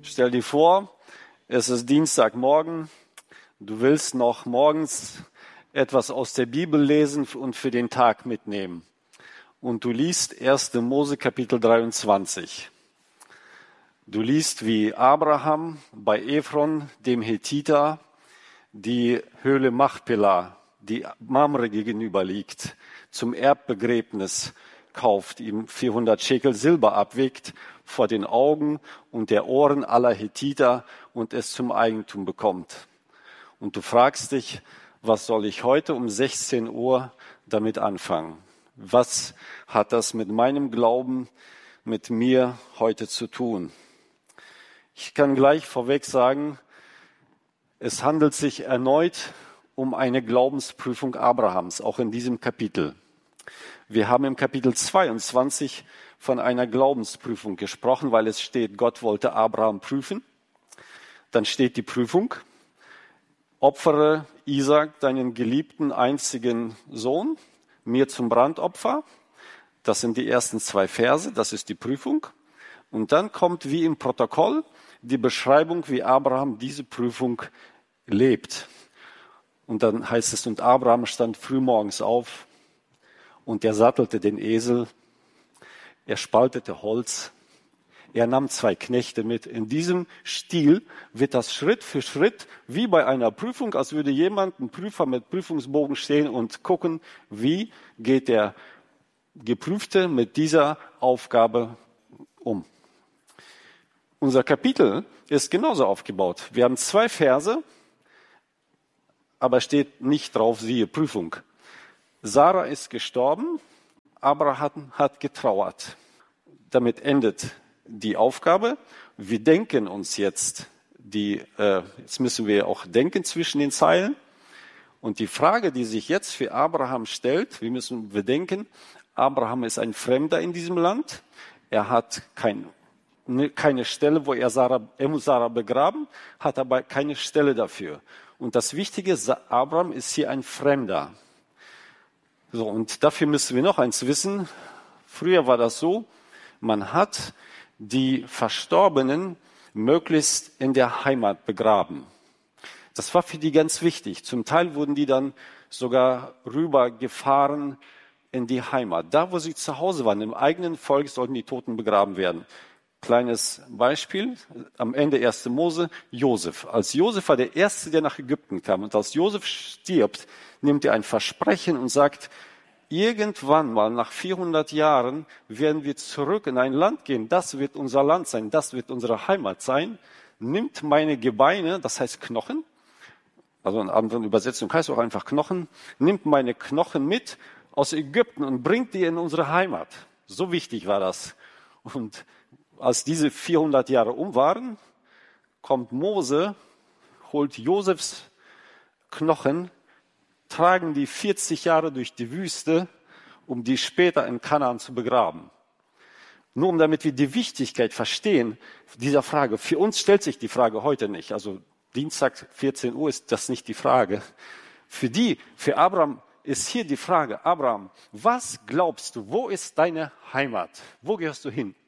Stell dir vor, es ist Dienstagmorgen, du willst noch morgens etwas aus der Bibel lesen und für den Tag mitnehmen. Und du liest 1. Mose Kapitel 23. Du liest, wie Abraham bei Ephron, dem Hethiter, die Höhle Machpelah, die Mamre gegenüber liegt, zum Erbbegräbnis kauft, ihm 400 Schekel Silber abwickt vor den Augen und der Ohren aller Hethiter und es zum Eigentum bekommt. Und du fragst dich, was soll ich heute um 16 Uhr damit anfangen? Was hat das mit meinem Glauben, mit mir heute zu tun? Ich kann gleich vorweg sagen, es handelt sich erneut um eine Glaubensprüfung Abrahams, auch in diesem Kapitel. Wir haben im Kapitel 22 von einer Glaubensprüfung gesprochen, weil es steht, Gott wollte Abraham prüfen. Dann steht die Prüfung, opfere Isaak, deinen geliebten einzigen Sohn, mir zum Brandopfer. Das sind die ersten 2 Verse, das ist die Prüfung. Und dann kommt wie im Protokoll die Beschreibung, wie Abraham diese Prüfung lebt. Und dann heißt es, und Abraham stand frühmorgens auf und er sattelte den Esel, er spaltete Holz, er nahm 2 Knechte mit. In diesem Stil wird das Schritt für Schritt, wie bei einer Prüfung, als würde jemand, ein Prüfer mit Prüfungsbogen stehen und gucken, wie geht der Geprüfte mit dieser Aufgabe um. Unser Kapitel ist genauso aufgebaut. Wir haben 2 Verse, aber steht nicht drauf, siehe Prüfung. Sarah ist gestorben, Abraham hat getrauert. Damit endet die Aufgabe. Wir denken uns jetzt müssen wir auch denken zwischen den Zeilen. Und die Frage, die sich jetzt für Abraham stellt, wir müssen bedenken, Abraham ist ein Fremder in diesem Land. Er hat keine Stelle, er muss Sarah begraben, hat aber keine Stelle dafür. Und das Wichtige, Abraham ist hier ein Fremder. So, und dafür müssen wir noch eins wissen. Früher war das so, man hat die Verstorbenen möglichst in der Heimat begraben. Das war für die ganz wichtig. Zum Teil wurden die dann sogar rübergefahren in die Heimat. Da, wo sie zu Hause waren, im eigenen Volk, sollten die Toten begraben werden. Kleines Beispiel, am Ende 1. Mose, Josef. Als Josef war der Erste, der nach Ägypten kam. Und als Josef stirbt, nimmt er ein Versprechen und sagt, irgendwann mal nach 400 Jahren werden wir zurück in ein Land gehen. Das wird unser Land sein, das wird unsere Heimat sein. Nimmt meine Gebeine, das heißt Knochen, also in anderen Übersetzungen heißt auch einfach Knochen, nimmt meine Knochen mit aus Ägypten und bringt die in unsere Heimat. So wichtig war das. Und als diese 400 Jahre um waren, kommt Mose, holt Josefs Knochen, tragen die 40 Jahre durch die Wüste, um die später in Kanaan zu begraben. Nur damit wir die Wichtigkeit verstehen dieser Frage. Für uns stellt sich die Frage heute nicht. Also Dienstag 14 Uhr ist das nicht die Frage. Für Abraham ist hier die Frage, Abraham, was glaubst du, wo ist deine Heimat? Wo gehörst du hin?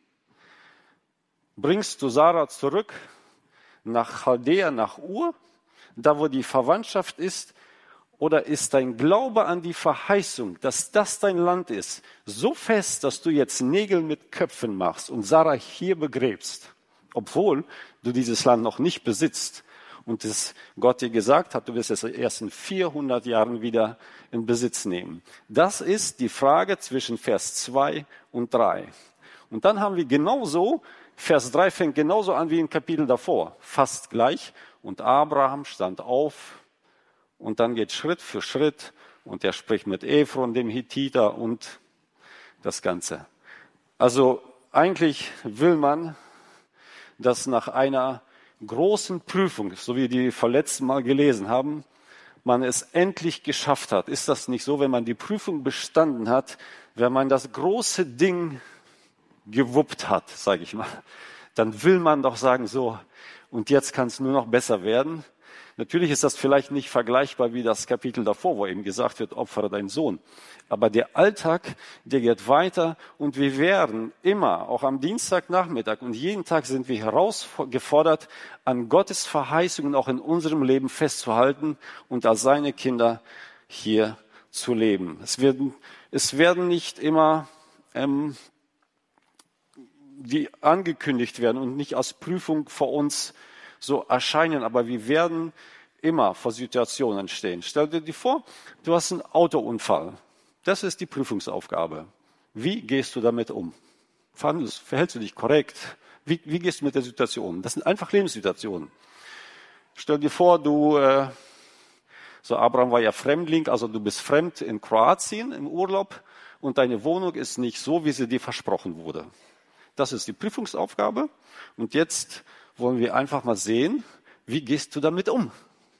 Bringst du Sarah zurück nach Chaldea, nach Ur, da wo die Verwandtschaft ist? Oder ist dein Glaube an die Verheißung, dass das dein Land ist, so fest, dass du jetzt Nägel mit Köpfen machst und Sarah hier begräbst, obwohl du dieses Land noch nicht besitzt und es Gott dir gesagt hat, du wirst es erst in 400 Jahren wieder in Besitz nehmen? Das ist die Frage zwischen Vers 2 und 3. Und dann haben wir genauso, Vers 3 fängt genauso an wie im Kapitel davor, fast gleich. Und Abraham stand auf und dann geht Schritt für Schritt und er spricht mit Ephron, dem Hethiter und das Ganze. Also eigentlich will man, dass nach einer großen Prüfung, so wie die vorletzten Mal gelesen haben, man es endlich geschafft hat. Ist das nicht so, wenn man die Prüfung bestanden hat, wenn man das große Ding gewuppt hat, sage ich mal, dann will man doch sagen, so, und jetzt kann es nur noch besser werden. Natürlich ist das vielleicht nicht vergleichbar wie das Kapitel davor, wo eben gesagt wird, opfere deinen Sohn. Aber der Alltag, der geht weiter und wir werden immer, auch am Dienstagnachmittag und jeden Tag sind wir herausgefordert, an Gottes Verheißungen auch in unserem Leben festzuhalten und als seine Kinder hier zu leben. Es werden nicht immer die angekündigt werden und nicht als Prüfung vor uns so erscheinen, aber wir werden immer vor Situationen stehen. Stell dir vor, du hast einen Autounfall. Das ist die Prüfungsaufgabe. Wie gehst du damit um? Verhältst du dich korrekt? Wie gehst du mit der Situation um? Das sind einfach Lebenssituationen. Stell dir vor, Abraham war ja Fremdling, also du bist fremd in Kroatien im Urlaub und deine Wohnung ist nicht so, wie sie dir versprochen wurde. Das ist die Prüfungsaufgabe. Und jetzt wollen wir einfach mal sehen, wie gehst du damit um?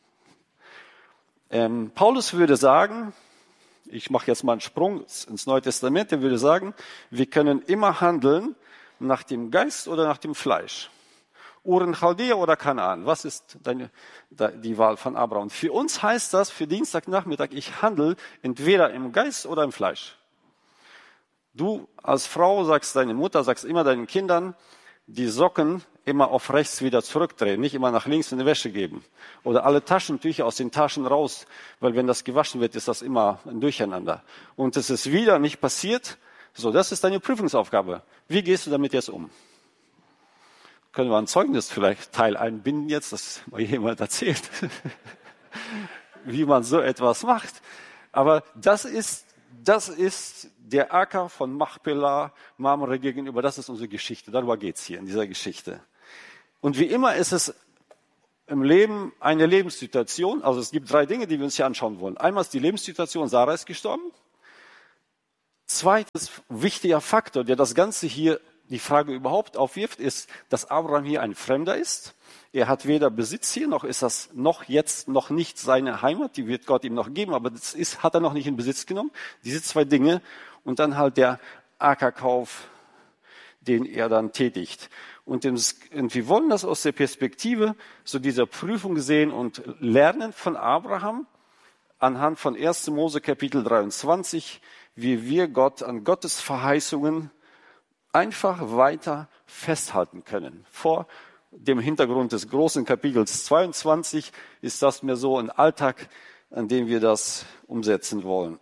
Paulus würde sagen, ich mache jetzt mal einen Sprung ins Neue Testament, der würde sagen, wir können immer handeln nach dem Geist oder nach dem Fleisch. Ur in Chaldea oder Kanaan, was ist die Wahl von Abraham? Für uns heißt das, für Dienstagnachmittag, ich handle entweder im Geist oder im Fleisch. Du als Frau deine Mutter sagst immer deinen Kindern, die Socken immer auf rechts wieder zurückdrehen, nicht immer nach links in die Wäsche geben. Oder alle Taschentücher aus den Taschen raus, weil wenn das gewaschen wird, ist das immer ein Durcheinander. Und es ist wieder nicht passiert. So, das ist deine Prüfungsaufgabe. Wie gehst du damit jetzt um? Können wir ein Zeugnis vielleicht Teil einbinden jetzt, dass mal jemand erzählt, wie man so etwas macht. Aber das ist der Acker von Machpelah, Mamre gegenüber, das ist unsere Geschichte. Darüber geht's hier in dieser Geschichte. Und wie immer ist es im Leben eine Lebenssituation. Also es gibt 3 Dinge, die wir uns hier anschauen wollen. Einmal ist die Lebenssituation, Sarah ist gestorben. Zweites wichtiger Faktor, der das Ganze hier die Frage überhaupt aufwirft, ist, dass Abraham hier ein Fremder ist. Er hat weder Besitz hier, noch ist das jetzt noch nicht seine Heimat, die wird Gott ihm noch geben, aber hat er noch nicht in Besitz genommen. Diese 2 Dinge und dann halt der Ackerkauf, den er dann tätigt. Und wir wollen das aus der Perspektive so dieser Prüfung sehen und lernen von Abraham anhand von 1. Mose Kapitel 23, wie wir an Gottes Verheißungen einfach weiter festhalten können. Vor dem Hintergrund des großen Kapitels 22 ist das mir so ein Alltag, an dem wir das umsetzen wollen.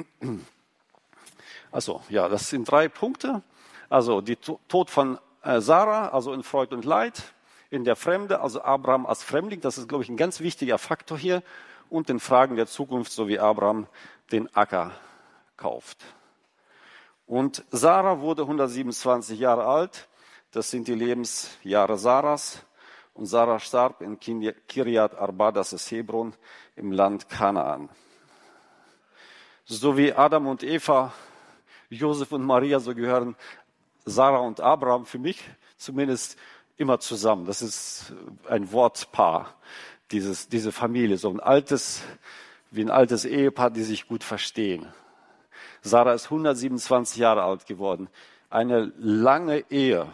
Also, ja, das sind 3 Punkte. Also, die Tod von Sarah, also in Freud und Leid, in der Fremde, also Abraham als Fremdling, das ist, glaube ich, ein ganz wichtiger Faktor hier. Und den Fragen der Zukunft, so wie Abraham den Acker kauft. Und Sarah wurde 127 Jahre alt. Das sind die Lebensjahre Sarahs. Und Sarah starb in Kirjat Arba, das ist Hebron, im Land Kanaan. So wie Adam und Eva, Josef und Maria, so gehören Sarah und Abraham für mich zumindest immer zusammen. Das ist ein Wortpaar, diese Familie, so wie ein altes Ehepaar, die sich gut verstehen. Sarah ist 127 Jahre alt geworden. Eine lange Ehe.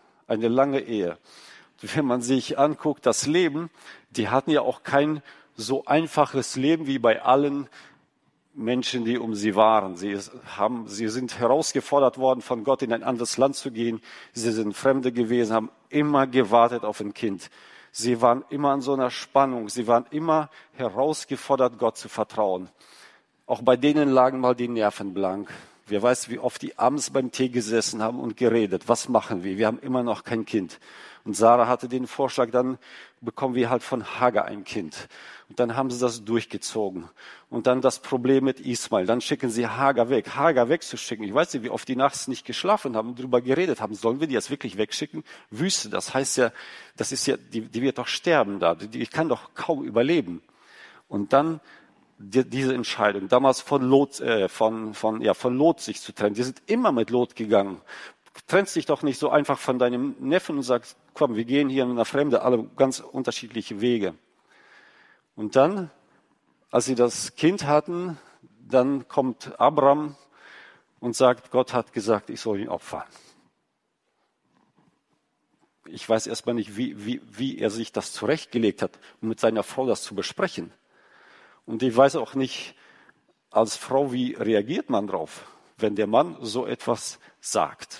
Wenn man sich anguckt, das Leben, die hatten ja auch kein so einfaches Leben wie bei allen Menschen, die um sie waren. Sie sind herausgefordert worden, von Gott in ein anderes Land zu gehen. Sie sind Fremde gewesen, haben immer gewartet auf ein Kind. Sie waren immer in so einer Spannung. Sie waren immer herausgefordert, Gott zu vertrauen. Auch bei denen lagen mal die Nerven blank. Wer weiß, wie oft die abends beim Tee gesessen haben und geredet. Was machen wir? Wir haben immer noch kein Kind. Und Sarah hatte den Vorschlag, dann bekommen wir halt von Hagar ein Kind. Und dann haben sie das durchgezogen. Und dann das Problem mit Ismail. Dann schicken sie Hagar weg. Hagar wegzuschicken. Ich weiß nicht, wie oft die nachts nicht geschlafen haben und darüber geredet haben. Sollen wir die jetzt wirklich wegschicken? Wüste, das heißt ja, die wird doch sterben da. Die kann doch kaum überleben. Und dann diese Entscheidung, damals von Lot sich zu trennen. Die sind immer mit Lot gegangen. Trennst dich doch nicht so einfach von deinem Neffen und sagst, komm, wir gehen hier in einer Fremde, alle ganz unterschiedliche Wege. Und dann, als sie das Kind hatten, dann kommt Abraham und sagt, Gott hat gesagt, ich soll ihn opfern. Ich weiß erstmal nicht, wie er sich das zurechtgelegt hat, um mit seiner Frau das zu besprechen. Und ich weiß auch nicht, als Frau, wie reagiert man drauf, wenn der Mann so etwas sagt.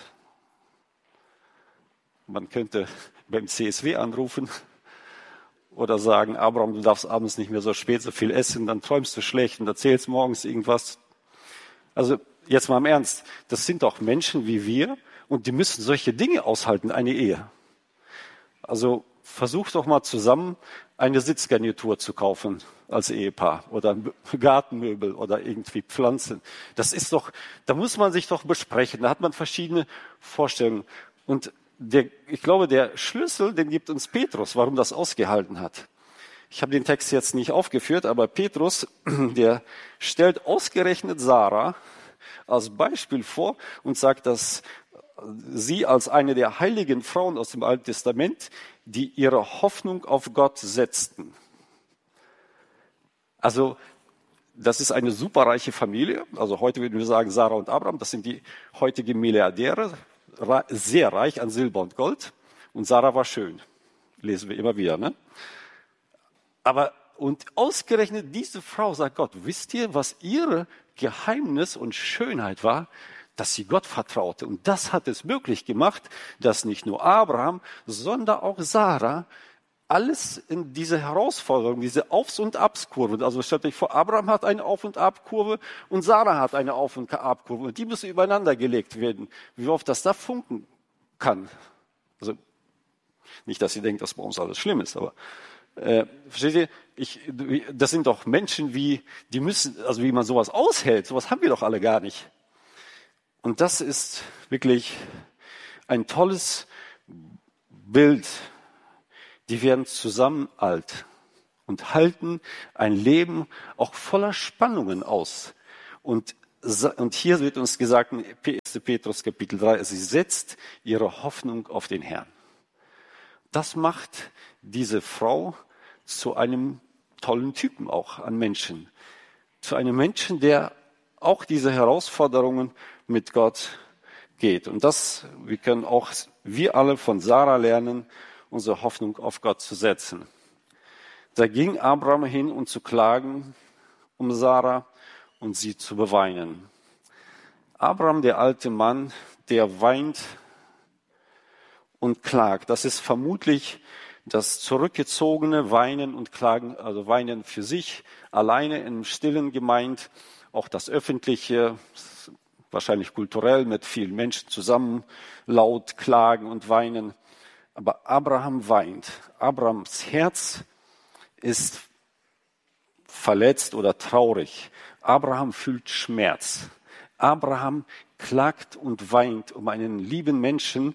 Man könnte beim CSW anrufen oder sagen, Abraham, du darfst abends nicht mehr so spät so viel essen, dann träumst du schlecht und erzählst morgens irgendwas. Also jetzt mal im Ernst, das sind doch Menschen wie wir und die müssen solche Dinge aushalten, eine Ehe. Also versucht doch mal zusammen eine Sitzgarnitur zu kaufen als Ehepaar oder Gartenmöbel oder irgendwie Pflanzen. Das ist doch, da muss man sich doch besprechen, da hat man verschiedene Vorstellungen. Und ich glaube, der Schlüssel, den gibt uns Petrus, warum das ausgehalten hat. Ich habe den Text jetzt nicht aufgeführt, aber Petrus, der stellt ausgerechnet Sarah als Beispiel vor und sagt, dass sie als eine der heiligen Frauen aus dem Alten Testament, die ihre Hoffnung auf Gott setzten. Also das ist eine superreiche Familie. Also heute würden wir sagen, Sarah und Abraham, das sind die heutigen Milliardäre, sehr reich an Silber und Gold. Und Sarah war schön, lesen wir immer wieder. Ne? Und ausgerechnet diese Frau sagt Gott, wisst ihr, was ihre Geheimnis und Schönheit war? Dass sie Gott vertraute. Und das hat es möglich gemacht, dass nicht nur Abraham, sondern auch Sarah alles in diese Herausforderung, diese Aufs- und Abskurve. Also stellt euch vor, Abraham hat eine Auf- und Abkurve und Sarah hat eine Auf- und Abkurve. Und die müssen übereinander gelegt werden. Wie oft das da funken kann. Also nicht, dass ihr denkt, dass bei uns alles schlimm ist, aber versteht ihr? Das sind doch Menschen, die müssen, also wie man sowas aushält, sowas haben wir doch alle gar nicht. Und das ist wirklich ein tolles Bild. Die werden zusammen alt und halten ein Leben auch voller Spannungen aus. Und hier wird uns gesagt in 1. Petrus Kapitel 3, sie setzt ihre Hoffnung auf den Herrn. Das macht diese Frau zu einem tollen Typen auch an Menschen. Zu einem Menschen, der auch diese Herausforderungen mit Gott geht. Und wir können auch, wir alle von Sarah lernen, unsere Hoffnung auf Gott zu setzen. Da ging Abraham hin, um zu klagen um Sarah und sie zu beweinen. Abraham, der alte Mann, der weint und klagt. Das ist vermutlich das zurückgezogene Weinen und Klagen, also Weinen für sich, alleine im Stillen gemeint, auch das Öffentliche, wahrscheinlich kulturell mit vielen Menschen zusammen, laut klagen und weinen. Aber Abraham weint. Abrahams Herz ist verletzt oder traurig. Abraham fühlt Schmerz. Abraham klagt und weint um einen lieben Menschen,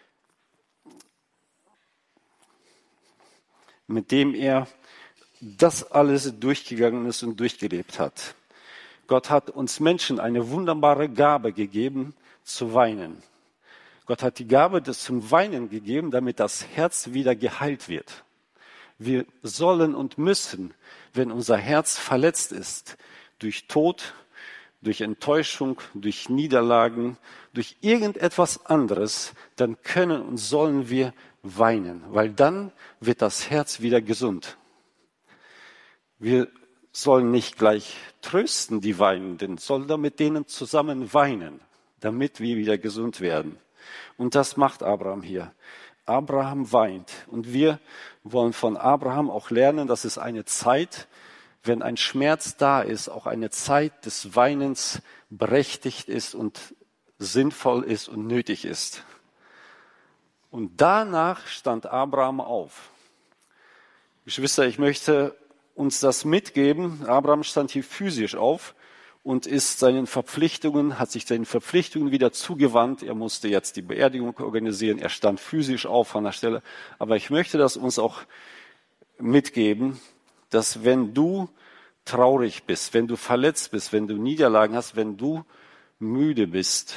mit dem er das alles durchgegangen ist und durchgelebt hat. Gott hat uns Menschen eine wunderbare Gabe gegeben, zu weinen. Gott hat die Gabe zum Weinen gegeben, damit das Herz wieder geheilt wird. Wir sollen und müssen, wenn unser Herz verletzt ist, durch Tod, durch Enttäuschung, durch Niederlagen, durch irgendetwas anderes, dann können und sollen wir weinen, weil dann wird das Herz wieder gesund. Wir sollen nicht gleich trösten, die Weinenden, sondern mit denen zusammen weinen, damit wir wieder gesund werden. Und das macht Abraham hier. Abraham weint. Und wir wollen von Abraham auch lernen, dass es eine Zeit, wenn ein Schmerz da ist, auch eine Zeit des Weinens berechtigt ist und sinnvoll ist und nötig ist. Und danach stand Abraham auf. Geschwister, ich möchte uns das mitgeben. Abraham stand hier physisch auf und hat sich seinen Verpflichtungen wieder zugewandt. Er musste jetzt die Beerdigung organisieren. Er stand physisch auf an der Stelle. Aber ich möchte das uns auch mitgeben, dass wenn du traurig bist, wenn du verletzt bist, wenn du Niederlagen hast, wenn du müde bist,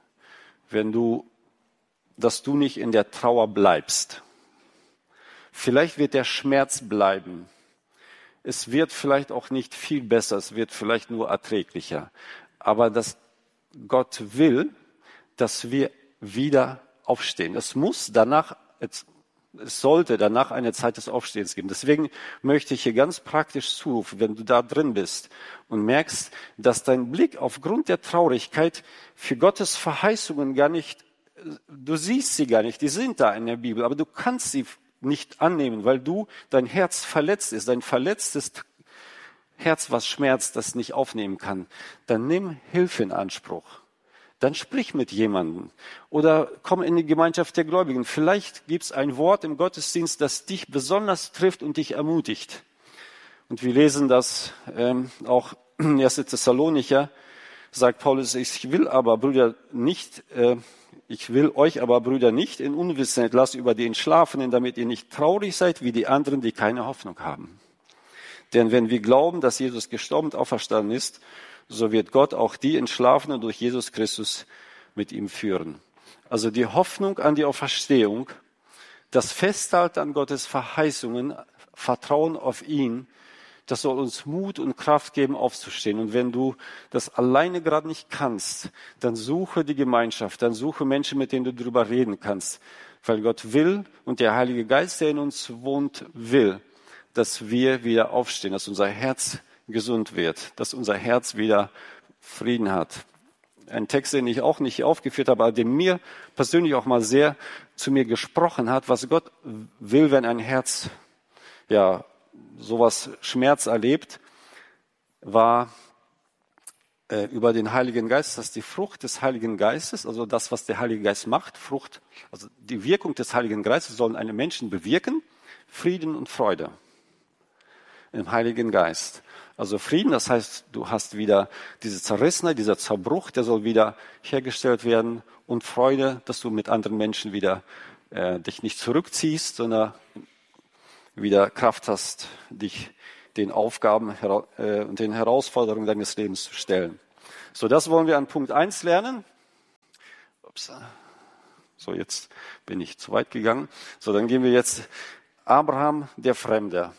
dass du nicht in der Trauer bleibst. Vielleicht wird der Schmerz bleiben. Es wird vielleicht auch nicht viel besser, es wird vielleicht nur erträglicher. Aber dass Gott will, dass wir wieder aufstehen. Es muss danach es sollte danach eine Zeit des Aufstehens geben. Deswegen möchte ich hier ganz praktisch zurufen, wenn du da drin bist und merkst, dass dein Blick aufgrund der Traurigkeit für Gottes Verheißungen gar nicht, du siehst sie gar nicht, die sind da in der Bibel, aber du kannst sie nicht annehmen, weil dein Herz verletzt ist, dein verletztes Herz, was schmerzt, das nicht aufnehmen kann. Dann nimm Hilfe in Anspruch. Dann sprich mit jemandem oder komm in die Gemeinschaft der Gläubigen. Vielleicht gibt es ein Wort im Gottesdienst, das dich besonders trifft und dich ermutigt. Und wir lesen das auch in 1. Thessalonicher, sagt Paulus, ich will euch aber, Brüder, nicht in Unwissenheit lassen über die Entschlafenen, damit ihr nicht traurig seid wie die anderen, die keine Hoffnung haben. Denn wenn wir glauben, dass Jesus gestorben und auferstanden ist, so wird Gott auch die Entschlafenen durch Jesus Christus mit ihm führen. Also die Hoffnung an die Auferstehung, das Festhalten an Gottes Verheißungen, Vertrauen auf ihn, das soll uns Mut und Kraft geben, aufzustehen. Und wenn du das alleine gerade nicht kannst, dann suche die Gemeinschaft, dann suche Menschen, mit denen du darüber reden kannst. Weil Gott will und der Heilige Geist, der in uns wohnt, will, dass wir wieder aufstehen, dass unser Herz gesund wird, dass unser Herz wieder Frieden hat. Ein Text, den ich auch nicht hier aufgeführt habe, aber der mir persönlich auch mal sehr zu mir gesprochen hat, was Gott will, wenn ein Herz sowas Schmerz erlebt, war über den Heiligen Geist, dass die Frucht des Heiligen Geistes, also das, was der Heilige Geist macht, also die Wirkung des Heiligen Geistes sollen einem Menschen bewirken, Frieden und Freude im Heiligen Geist. Also Frieden, das heißt, du hast wieder diese Zerrissenheit, dieser Zerbruch, der soll wieder hergestellt werden, und Freude, dass du mit anderen Menschen wieder dich nicht zurückziehst, sondern wieder Kraft hast, dich den Aufgaben und den Herausforderungen deines Lebens zu stellen. So, das wollen wir an Punkt 1 lernen. Ups. So, jetzt bin ich zu weit gegangen. So, dann gehen wir jetzt Abraham, der Fremde.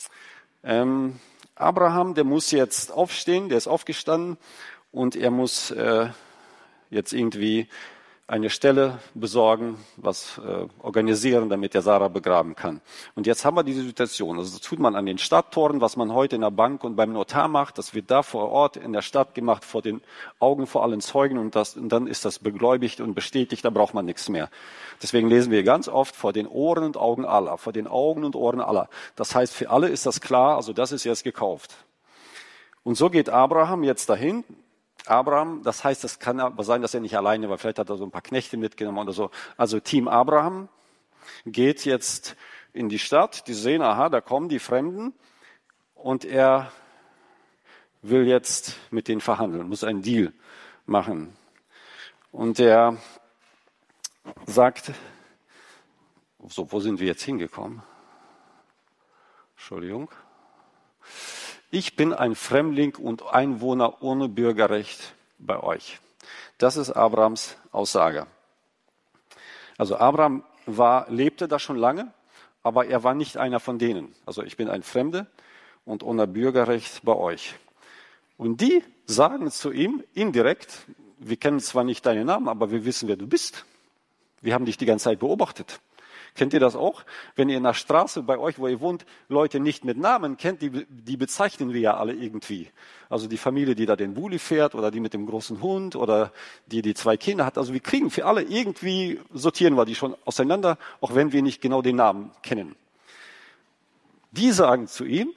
Abraham, der muss jetzt aufstehen, der ist aufgestanden und er muss jetzt irgendwie eine Stelle besorgen, was organisieren, damit er Sarah begraben kann. Und jetzt haben wir diese Situation. Also das tut man an den Stadttoren, was man heute in der Bank und beim Notar macht. Das wird da vor Ort in der Stadt gemacht, vor den Augen vor allen Zeugen, und dann ist das begläubigt und bestätigt, da braucht man nichts mehr. Deswegen lesen wir ganz oft vor den Ohren und Augen aller, vor den Augen und Ohren aller. Das heißt, für alle ist das klar, also das ist jetzt gekauft. Und so geht Abraham jetzt dahin. Abraham, das heißt, es kann aber sein, dass er nicht alleine war. Vielleicht hat er so ein paar Knechte mitgenommen oder so. Also Team Abraham geht jetzt in die Stadt. Die sehen, aha, da kommen die Fremden. Und er will jetzt mit denen verhandeln, muss einen Deal machen. Und er sagt, so, wo sind wir jetzt hingekommen? Entschuldigung. Ich bin ein Fremdling und Einwohner ohne Bürgerrecht bei euch. Das ist Abrahams Aussage. Also Abraham lebte da schon lange, aber er war nicht einer von denen. Also ich bin ein Fremde und ohne Bürgerrecht bei euch. Und die sagen zu ihm indirekt, wir kennen zwar nicht deinen Namen, aber wir wissen, wer du bist. Wir haben dich die ganze Zeit beobachtet. Kennt ihr das auch? Wenn ihr in der Straße bei euch, wo ihr wohnt, Leute nicht mit Namen kennt, die bezeichnen wir ja alle irgendwie. Also die Familie, die da den Bulli fährt oder die mit dem großen Hund oder die 2 Kinder hat. Also wir kriegen für alle irgendwie, sortieren wir die schon auseinander, auch wenn wir nicht genau den Namen kennen. Die sagen zu ihm,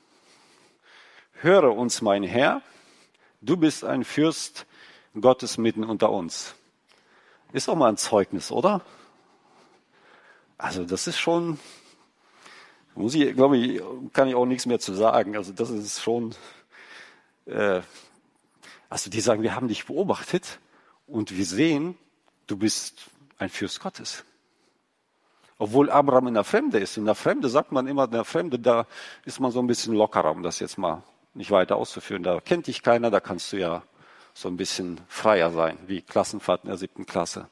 höre uns, mein Herr, du bist ein Fürst Gottes mitten unter uns. Ist auch mal ein Zeugnis, oder? Also das ist schon, glaube ich, kann ich auch nichts mehr zu sagen. Also das ist schon, also die sagen, wir haben dich beobachtet und wir sehen, du bist ein Fürst Gottes. Obwohl Abraham in der Fremde ist. In der Fremde sagt man immer, in der Fremde, da ist man so ein bisschen lockerer, um das jetzt mal nicht weiter auszuführen. Da kennt dich keiner, da kannst du ja so ein bisschen freier sein, wie Klassenfahrt in der 7. Klasse.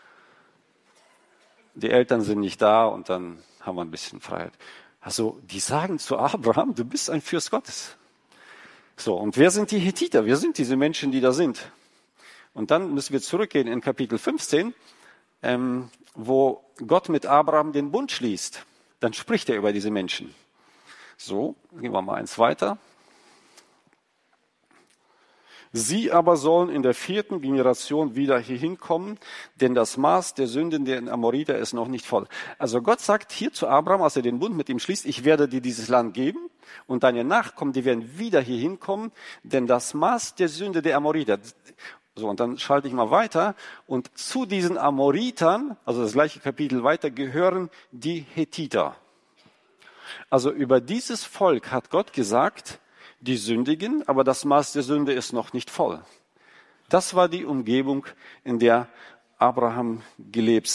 Die Eltern sind nicht da und dann haben wir ein bisschen Freiheit. Also die sagen zu Abraham, du bist ein Fürst Gottes. So, und wer sind die Hethiter? Wer sind diese Menschen, die da sind? Und dann müssen wir zurückgehen in Kapitel 15. wo Gott mit Abraham den Bund schließt, dann spricht er über diese Menschen. So, gehen wir mal eins weiter. Sie aber sollen in der 4. Generation wieder hier hinkommen, denn das Maß der Sünden der Amoriter ist noch nicht voll. Also Gott sagt hier zu Abraham, als er den Bund mit ihm schließt, ich werde dir dieses Land geben und deine Nachkommen, die werden wieder hier hinkommen, denn das Maß der Sünde der Amoriter. So, und dann schalte ich mal weiter. Und zu diesen Amoritern, also das gleiche Kapitel weiter, gehören die Hethiter. Also über dieses Volk hat Gott gesagt, die sündigen, aber das Maß der Sünde ist noch nicht voll. Das war die Umgebung, in der Abraham gelebt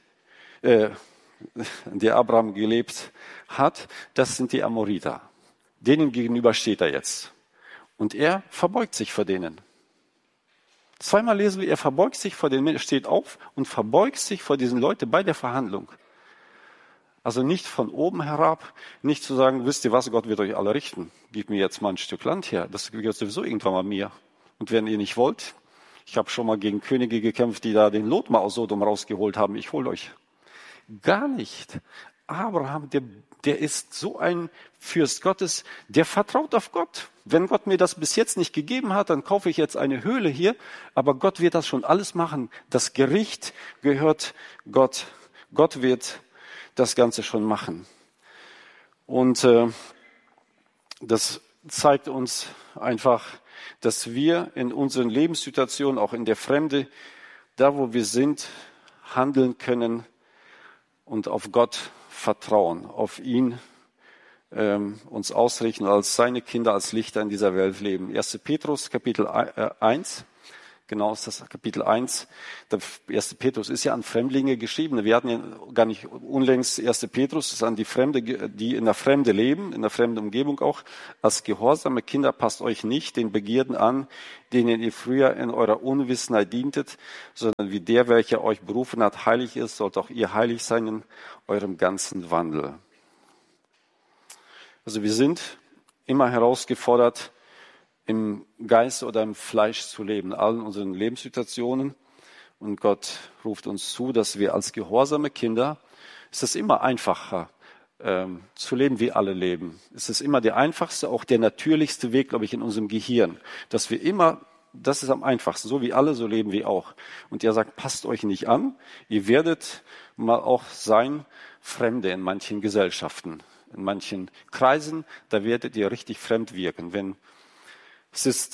hat. Das sind die Amoriter. Denen gegenüber steht er jetzt. Und er verbeugt sich vor denen. Zweimal lesen wir, er verbeugt sich vor den Menschen, steht auf und verbeugt sich vor diesen Leuten bei der Verhandlung. Also nicht von oben herab, nicht zu sagen, wisst ihr was, Gott wird euch alle richten. Gebt mir jetzt mal ein Stück Land her, das gehört sowieso irgendwann mal mir. Und wenn ihr nicht wollt, ich habe schon mal gegen Könige gekämpft, die da den Lot mal aus Sodom rausgeholt haben, ich hole euch. Gar nicht. Abraham, der ist so ein Fürst Gottes, der vertraut auf Gott. Wenn Gott mir das bis jetzt nicht gegeben hat, dann kaufe ich jetzt eine Höhle hier, aber Gott wird das schon alles machen. Das Gericht gehört Gott. Gott wird das Ganze schon machen. Und das zeigt uns einfach, dass wir in unseren Lebenssituationen, auch in der Fremde, da wo wir sind, handeln können und auf Gott vertrauen, auf ihn uns ausrichten, als seine Kinder, als Lichter in dieser Welt leben. 1. Petrus, Kapitel 1. Genau, ist das Kapitel 1. Der 1. Petrus ist ja an Fremdlinge geschrieben. Wir hatten ja gar nicht unlängst 1. Petrus, das ist an die Fremde, die in der Fremde leben, in der fremden Umgebung auch. Als gehorsame Kinder passt euch nicht den Begierden an, denen ihr früher in eurer Unwissenheit dientet, sondern wie der, welcher euch berufen hat, heilig ist, sollt auch ihr heilig sein in eurem ganzen Wandel. Also wir sind immer herausgefordert, im Geist oder im Fleisch zu leben, in allen unseren Lebenssituationen. Und Gott ruft uns zu, dass wir als gehorsame Kinder, es ist immer einfacher zu leben, wie alle leben. Es ist immer der einfachste, auch der natürlichste Weg, glaube ich, in unserem Gehirn, dass wir immer, das ist am einfachsten, so wie alle, so leben wir auch. Und er sagt, passt euch nicht an, ihr werdet mal auch sein Fremde in manchen Gesellschaften, in manchen Kreisen, da werdet ihr richtig fremd wirken, wenn es ist,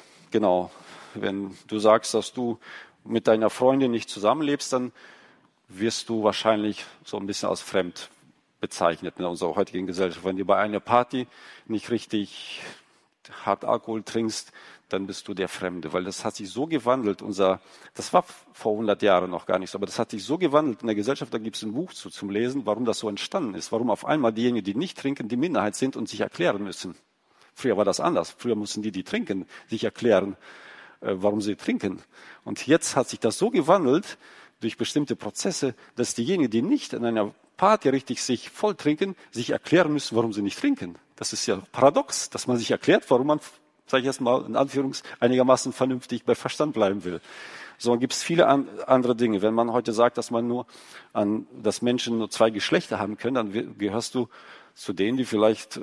wenn du sagst, dass du mit deiner Freundin nicht zusammenlebst, dann wirst du wahrscheinlich so ein bisschen als fremd bezeichnet in unserer heutigen Gesellschaft. Wenn du bei einer Party nicht richtig hart Alkohol trinkst, dann bist du der Fremde, weil das hat sich so gewandelt. Das war vor 100 Jahren noch gar nicht so, aber das hat sich so gewandelt in der Gesellschaft, da gibt es ein Buch zum Lesen, warum das so entstanden ist, warum auf einmal diejenigen, die nicht trinken, die Minderheit sind und sich erklären müssen. Früher war das anders. Früher mussten die trinken, sich erklären, warum sie trinken. Und jetzt hat sich das so gewandelt durch bestimmte Prozesse, dass diejenigen, die nicht in einer Party richtig sich voll trinken, sich erklären müssen, warum sie nicht trinken. Das ist ja paradox, dass man sich erklärt, warum man, sage ich erst mal, in einigermaßen vernünftig bei Verstand bleiben will. So gibt es viele andere Dinge. Wenn man heute sagt, dass dass Menschen nur 2 Geschlechter haben können, dann gehörst du zu denen, die vielleicht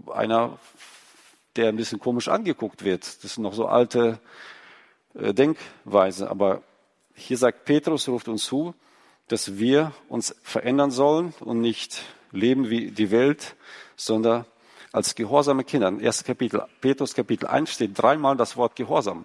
der ein bisschen komisch angeguckt wird. Das sind noch so alte Denkweise. Aber hier sagt Petrus, ruft uns zu, dass wir uns verändern sollen und nicht leben wie die Welt, sondern als gehorsame Kinder. Im 1. Kapitel, Petrus Kapitel 1 steht 3-mal das Wort Gehorsam.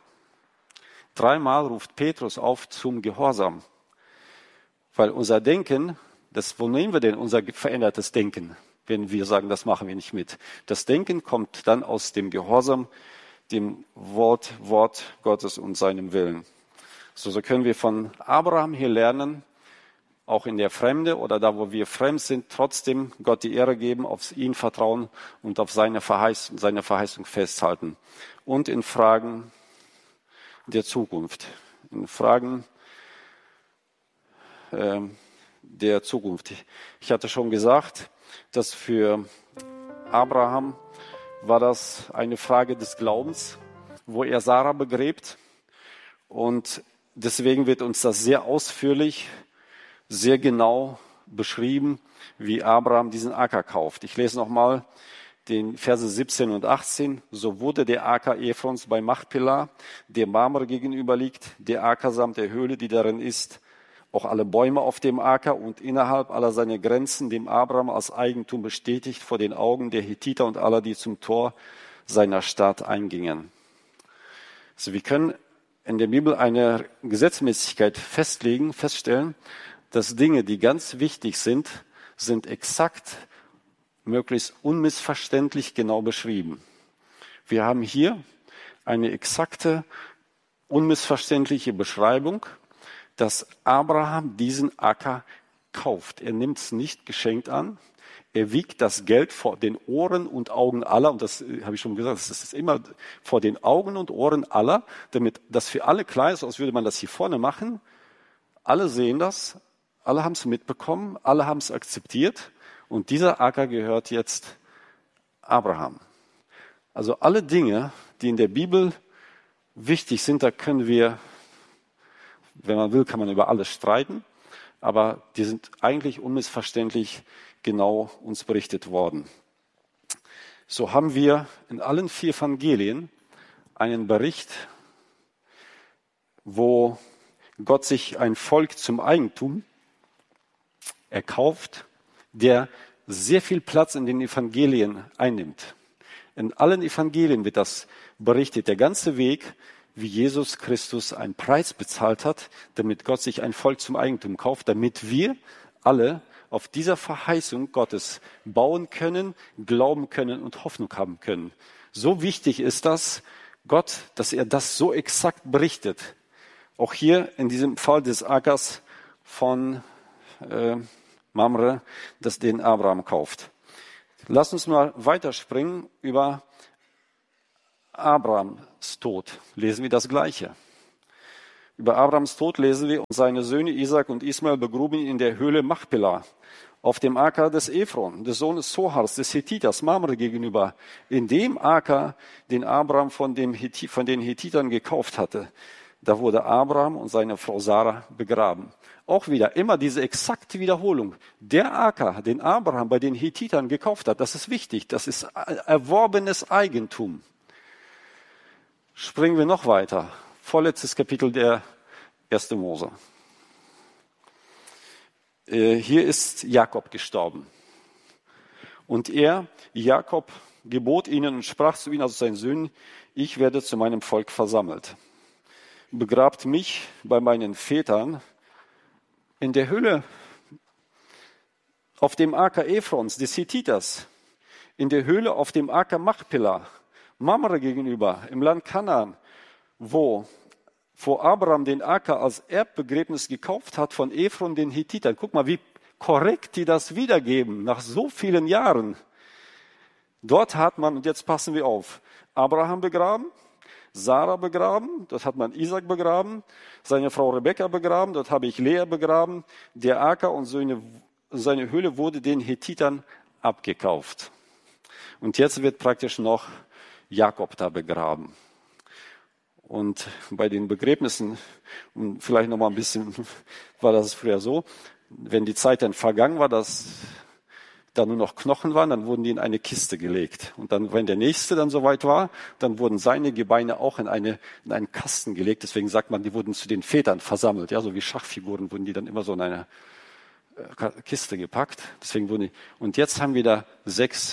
3-mal ruft Petrus auf zum Gehorsam. Weil unser Denken, wo nehmen wir denn unser verändertes Denken? Wenn wir sagen, das machen wir nicht mit. Das Denken kommt dann aus dem Gehorsam, dem Wort Gottes und seinem Willen. So können wir von Abraham hier lernen, auch in der Fremde oder da, wo wir fremd sind, trotzdem Gott die Ehre geben, auf ihn vertrauen und auf seine Verheißung festhalten. Und in Fragen der Zukunft. In Fragen der Zukunft. Ich hatte schon gesagt, dass für Abraham war das eine Frage des Glaubens, wo er Sarah begräbt. Und deswegen wird uns das sehr ausführlich sehr genau beschrieben, wie Abraham diesen Acker kauft. Ich lese nochmal den Verse 17 und 18. So wurde der Acker Ephrons bei Machpelah, dem Mamre gegenüber liegt, der Acker samt der Höhle, die darin ist, auch alle Bäume auf dem Acker und innerhalb aller seiner Grenzen dem Abraham als Eigentum bestätigt vor den Augen der Hethiter und aller, die zum Tor seiner Stadt eingingen. Also wir können in der Bibel eine Gesetzmäßigkeit feststellen, dass Dinge, die ganz wichtig sind, sind exakt, möglichst unmissverständlich genau beschrieben. Wir haben hier eine exakte, unmissverständliche Beschreibung, dass Abraham diesen Acker kauft. Er nimmt es nicht geschenkt an. Er wiegt das Geld vor den Ohren und Augen aller, und das habe ich schon gesagt, das ist immer vor den Augen und Ohren aller, damit das für alle klar ist, als würde man das hier vorne machen. Alle sehen das, alle haben es mitbekommen, alle haben es akzeptiert, und dieser Acker gehört jetzt Abraham. Also alle Dinge, die in der Bibel wichtig sind, da können wir, wenn man will, kann man über alles streiten, aber die sind eigentlich unmissverständlich genau uns berichtet worden. So haben wir in allen 4 Evangelien einen Bericht, wo Gott sich ein Volk zum Eigentum erkauft, der sehr viel Platz in den Evangelien einnimmt. In allen Evangelien wird das berichtet, der ganze Weg, wie Jesus Christus einen Preis bezahlt hat, damit Gott sich ein Volk zum Eigentum kauft, damit wir alle auf dieser Verheißung Gottes bauen können, glauben können und Hoffnung haben können. So wichtig ist das, Gott, dass er das so exakt berichtet. Auch hier in diesem Fall des Ackers von Mamre, das den Abraham kauft. Lass uns mal weiterspringen über Abrahams Tod. Lesen wir das Gleiche. Über Abrahams Tod lesen wir, und seine Söhne Isaac und Ismael begruben ihn in der Höhle Machpelah, auf dem Acker des Ephron, des Sohnes Sohars, des Hethiters, Mamre gegenüber, in dem Acker, den Abraham von den Hethitern gekauft hatte. Da wurde Abraham und seine Frau Sarah begraben. Auch wieder immer diese exakte Wiederholung. Der Acker, den Abraham bei den Hethitern gekauft hat, das ist wichtig. Das ist erworbenes Eigentum. Springen wir noch weiter. Vorletztes Kapitel der 1. Mose. Hier ist Jakob gestorben. Und Jakob, gebot ihnen und sprach zu ihnen, also seinen Söhnen, ich werde zu meinem Volk versammelt. Begrabt mich bei meinen Vätern in der Höhle auf dem Acker Ephrons, des Hethiters, in der Höhle auf dem Acker Machpelah, Mamre gegenüber, im Land Kanaan, wo Abraham den Acker als Erbbegräbnis gekauft hat von Ephron den Hethitern. Guck mal, wie korrekt die das wiedergeben, nach so vielen Jahren. Dort hat man, und jetzt passen wir auf, Abraham begraben, Sarah begraben, dort hat man Isaac begraben, seine Frau Rebekka begraben, dort habe ich Lea begraben. Der Acker und seine Höhle wurde den Hethitern abgekauft. Und jetzt wird praktisch noch Jakob da begraben. Und bei den Begräbnissen, und vielleicht noch mal ein bisschen, war das früher so, wenn die Zeit dann vergangen war, dass da nur noch Knochen waren, dann wurden die in eine Kiste gelegt. Und dann, wenn der Nächste dann soweit war, dann wurden seine Gebeine auch in einen Kasten gelegt. Deswegen sagt man, die wurden zu den Vätern versammelt. Ja, so wie Schachfiguren wurden die dann immer so in eine Kiste gepackt. Deswegen wurden die, und jetzt haben wir da 6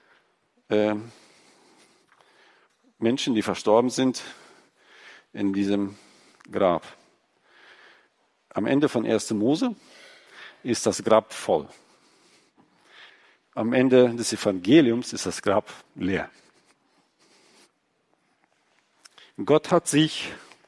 Menschen, die verstorben sind, in diesem Grab. Am Ende von 1. Mose ist das Grab voll. Am Ende des Evangeliums ist das Grab leer. Gott hat sich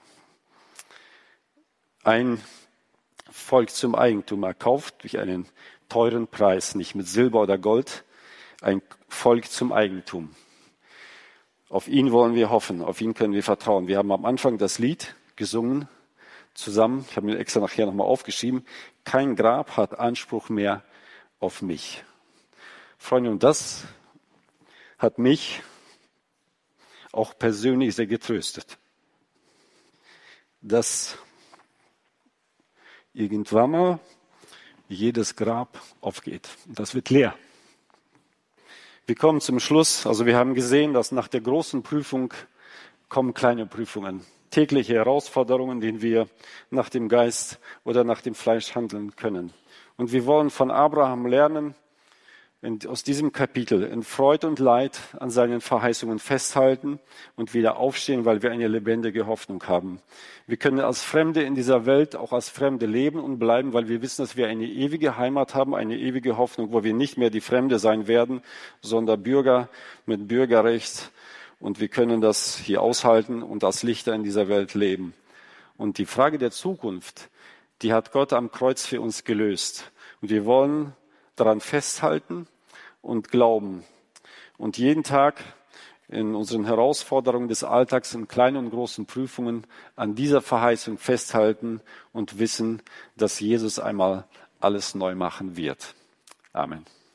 ein Volk zum Eigentum erkauft durch einen teuren Preis, nicht mit Silber oder Gold, ein Volk zum Eigentum. Auf ihn wollen wir hoffen, auf ihn können wir vertrauen. Wir haben am Anfang das Lied gesungen zusammen, ich habe mir extra nachher nochmal aufgeschrieben, kein Grab hat Anspruch mehr auf mich. Freunde, und das hat mich auch persönlich sehr getröstet, dass irgendwann mal jedes Grab aufgeht. Und das wird leer. Wir kommen zum Schluss. Also wir haben gesehen, dass nach der großen Prüfung kommen kleine Prüfungen. Tägliche Herausforderungen, denen wir nach dem Geist oder nach dem Fleisch handeln können. Und wir wollen von Abraham lernen, aus diesem Kapitel in Freude und Leid an seinen Verheißungen festhalten und wieder aufstehen, weil wir eine lebendige Hoffnung haben. Wir können als Fremde in dieser Welt auch als Fremde leben und bleiben, weil wir wissen, dass wir eine ewige Heimat haben, eine ewige Hoffnung, wo wir nicht mehr die Fremde sein werden, sondern Bürger mit Bürgerrecht. Und wir können das hier aushalten und als Lichter in dieser Welt leben. Und die Frage der Zukunft, die hat Gott am Kreuz für uns gelöst. Und wir wollen daran festhalten und glauben. Und jeden Tag in unseren Herausforderungen des Alltags, in kleinen und großen Prüfungen, an dieser Verheißung festhalten und wissen, dass Jesus einmal alles neu machen wird. Amen.